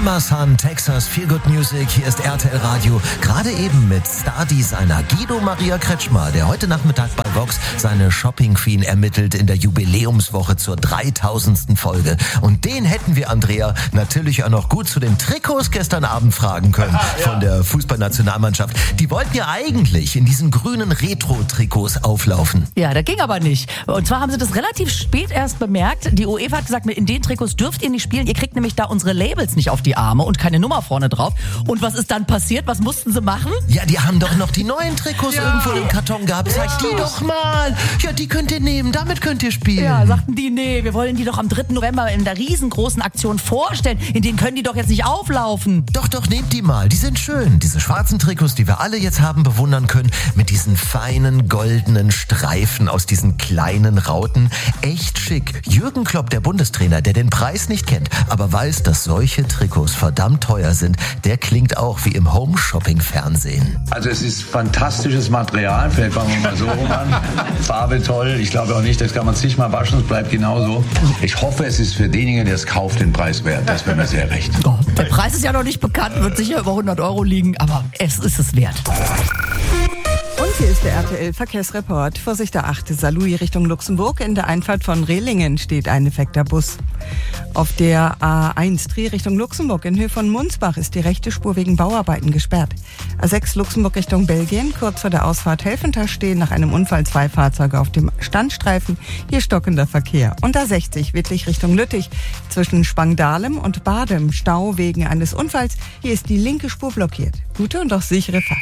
Summer Sun, Texas, Feel Good Music, hier ist RTL Radio. Gerade eben mit Star-Designer Guido Maria Kretschmer, der heute Nachmittag bei Vox seine Shopping Queen ermittelt in der Jubiläumswoche zur 3000. Folge. Und den hätten wir, Andrea, natürlich auch noch gut zu den Trikots gestern Abend fragen können von der Fußballnationalmannschaft. Die wollten ja eigentlich in diesen grünen Retro-Trikots auflaufen. Ja, das ging aber nicht. Und zwar haben sie das relativ spät erst bemerkt. Die UEFA hat gesagt, in den Trikots dürft ihr nicht spielen. Ihr kriegt nämlich da unsere Labels nicht auf die Arme und keine Nummer vorne drauf. Und was ist dann passiert? Was mussten sie machen? Ja, die haben doch noch die neuen Trikots irgendwo im Karton gehabt. Zeig die doch mal. Ja, die könnt ihr nehmen. Damit könnt ihr spielen. Ja, sagten die, nee, wir wollen die doch am 3. November in der riesengroßen Aktion vorstellen. In denen können die doch jetzt nicht auflaufen. Doch, nehmt die mal. Die sind schön. Diese schwarzen Trikots, die wir alle jetzt haben bewundern können, mit diesen feinen goldenen Streifen aus diesen kleinen Rauten. Echt schick. Jürgen Klopp, der Bundestrainer, der den Preis nicht kennt, aber weiß, dass solche Trikots verdammt teuer sind, der klingt auch wie im Home-Shopping-Fernsehen. Also es ist fantastisches Material, vielleicht fangen wir mal so rum an. Farbe toll, ich glaube auch nicht, das kann man sich mal waschen, es bleibt genauso. Ich hoffe, es ist für denjenigen, der es kauft, den Preis wert. Das wäre mir sehr recht. Oh, der Preis ist ja noch nicht bekannt, wird sicher über 100 Euro liegen, aber es ist es wert. Und hier ist der RTL-Verkehrsreport. Vorsicht der 8. Saarlouis Richtung Luxemburg. In der Einfahrt von Rehlingen steht ein defekter Bus. Auf der A1 Trier Richtung Luxemburg in Höhe von Munsbach ist die rechte Spur wegen Bauarbeiten gesperrt. A6 Luxemburg Richtung Belgien. Kurz vor der Ausfahrt Helfenthal stehen nach einem Unfall 2 Fahrzeuge auf dem Standstreifen. Hier stockender Verkehr. Und A60 Wittlich Richtung Lüttich. Zwischen Spangdahlem und Badem Stau wegen eines Unfalls. Hier ist die linke Spur blockiert. Gute und auch sichere Fahrt.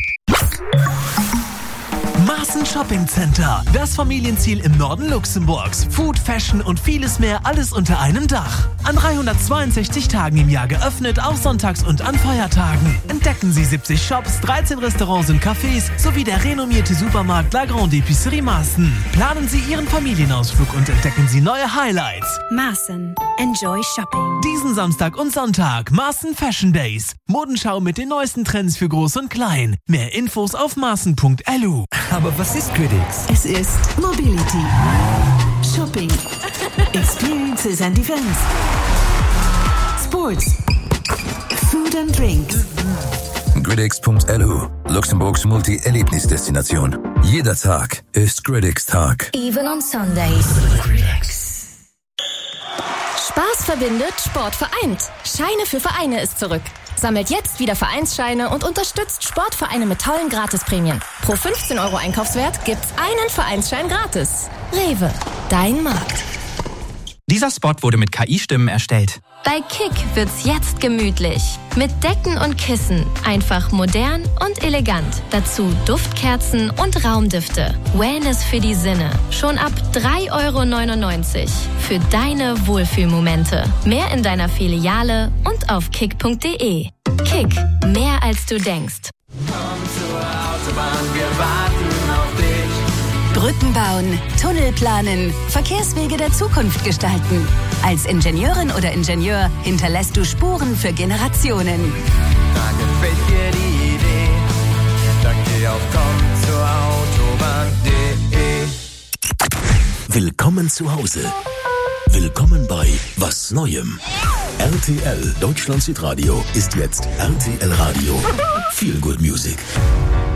Maaßen Shopping Center, das Familienziel im Norden Luxemburgs. Food, Fashion und vieles mehr, alles unter einem Dach. An 362 Tagen im Jahr geöffnet, auch sonntags und an Feiertagen. Entdecken Sie 70 Shops, 13 Restaurants und Cafés sowie der renommierte Supermarkt La Grande Épicerie Maaßen. Planen Sie Ihren Familienausflug und entdecken Sie neue Highlights. Maaßen. Enjoy Shopping. Diesen Samstag und Sonntag Maaßen Fashion Days. Modenschau mit den neuesten Trends für Groß und Klein. Mehr Infos auf maaßen.lu. Aber was ist Critics? Es ist Mobility, Shopping, Experiences and Events, Sports, Food and Drinks. Critics.lu, Luxemburgs Multi-Erlebnisdestination. Jeder Tag ist Critics Tag. Even on Sundays. Spaß verbindet, Sport vereint. Scheine für Vereine ist zurück. Sammelt jetzt wieder Vereinsscheine und unterstützt Sportvereine mit tollen Gratisprämien. Pro 15 Euro Einkaufswert gibt's einen Vereinsschein gratis. Rewe, dein Markt. Dieser Spot wurde mit KI-Stimmen erstellt. Bei Kick wird's jetzt gemütlich. Mit Decken und Kissen. Einfach modern und elegant. Dazu Duftkerzen und Raumdüfte. Wellness für die Sinne. Schon ab 3,99 € für deine Wohlfühlmomente. Mehr in deiner Filiale und auf kick.de. Kick, mehr als du denkst. Komm zur Autobahn, wir warten auf dich. Brücken bauen, Tunnel planen, Verkehrswege der Zukunft gestalten. Als Ingenieurin oder Ingenieur hinterlässt du Spuren für Generationen. Da gefällt dir die Idee, dann geh auf kommzurautobahn.de. Willkommen zu Hause. Willkommen bei Was Neuem. RTL Deutschland Südradio ist jetzt RTL Radio. Feel Good Music.